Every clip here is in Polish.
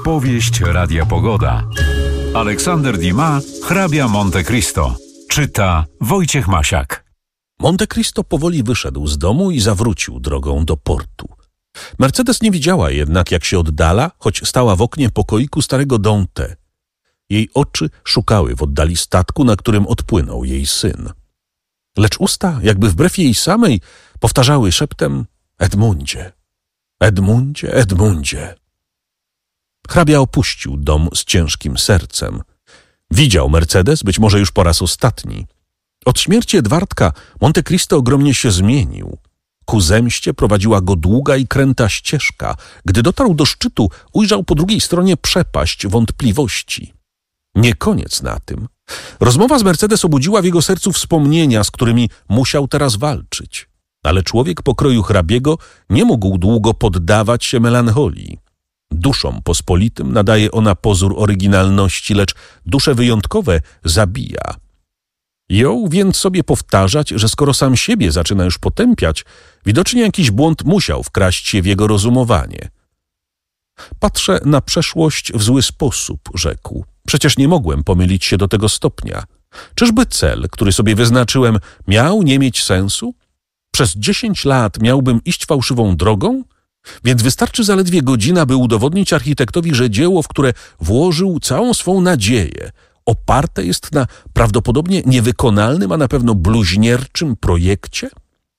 Powieść Radia Pogoda. Aleksander Dumas, hrabia Monte Cristo. Czyta Wojciech Masiak. Monte Cristo powoli wyszedł z domu i zawrócił drogą do portu. Mercedes nie widziała jednak, jak się oddala, choć stała w oknie pokoiku starego Dante. Jej oczy szukały w oddali statku, na którym odpłynął jej syn. Lecz usta, jakby wbrew jej samej, powtarzały szeptem: Edmundzie, Edmundzie, Edmundzie. Hrabia opuścił dom z ciężkim sercem. Widział Mercedes, być może już po raz ostatni. Od śmierci Edwardka Monte Cristo ogromnie się zmienił. Ku zemście prowadziła go długa i kręta ścieżka. Gdy dotarł do szczytu, ujrzał po drugiej stronie przepaść wątpliwości. Nie koniec na tym. Rozmowa z Mercedes obudziła w jego sercu wspomnienia, z którymi musiał teraz walczyć. Ale człowiek pokroju hrabiego nie mógł długo poddawać się melancholii. Duszom pospolitym nadaje ona pozór oryginalności, lecz dusze wyjątkowe zabija. Jął więc sobie powtarzać, że skoro sam siebie zaczyna już potępiać, widocznie jakiś błąd musiał wkraść się w jego rozumowanie. Patrzę na przeszłość w zły sposób, rzekł. Przecież nie mogłem pomylić się do tego stopnia. Czyżby cel, który sobie wyznaczyłem, miał nie mieć sensu? Przez 10 lat miałbym iść fałszywą drogą? Więc wystarczy zaledwie godzina, by udowodnić architektowi, że dzieło, w które włożył całą swą nadzieję, oparte jest na prawdopodobnie niewykonalnym, a na pewno bluźnierczym projekcie?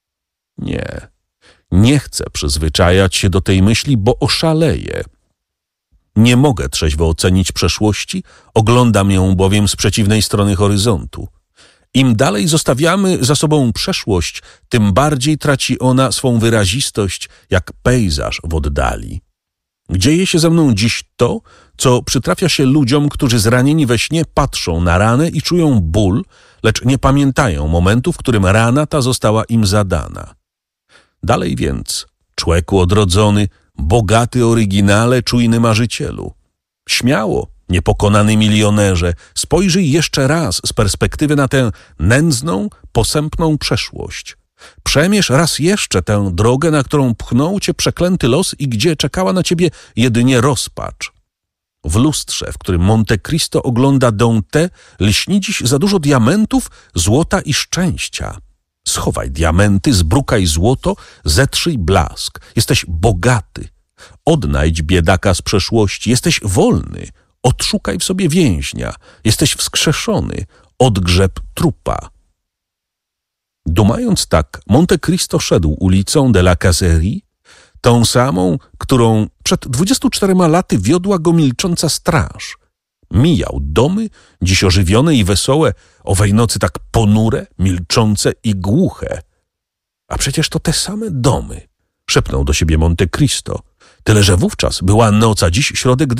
Nie chcę przyzwyczajać się do tej myśli, bo oszaleję. Nie mogę trzeźwo ocenić przeszłości, oglądam ją bowiem z przeciwnej strony horyzontu. Im dalej zostawiamy za sobą przeszłość, tym bardziej traci ona swą wyrazistość, jak pejzaż w oddali. Dzieje się ze mną dziś to, co przytrafia się ludziom, którzy zranieni we śnie patrzą na ranę i czują ból, lecz nie pamiętają momentu, w którym rana ta została im zadana. Dalej więc, człeku odrodzony, bogaty oryginale, czujny marzycielu. Śmiało, niepokonany milionerze, spojrzyj jeszcze raz z perspektywy na tę nędzną, posępną przeszłość. Przemierz raz jeszcze tę drogę, na którą pchnął cię przeklęty los i gdzie czekała na ciebie jedynie rozpacz. W lustrze, w którym Monte Cristo ogląda Dante, lśni dziś za dużo diamentów, złota i szczęścia. Schowaj diamenty, zbrukaj złoto, zetrzyj blask. Jesteś bogaty. Odnajdź biedaka z przeszłości. Jesteś wolny. Odszukaj w sobie więźnia. Jesteś wskrzeszony. Odgrzeb trupa. Dumając tak, Monte Cristo szedł ulicą de la Caserie, tą samą, którą przed 24 laty wiodła go milcząca straż. Mijał domy, dziś ożywione i wesołe, owej nocy tak ponure, milczące i głuche. A przecież to te same domy, szepnął do siebie Monte Cristo. Tyle, że wówczas była noc, a dziś środek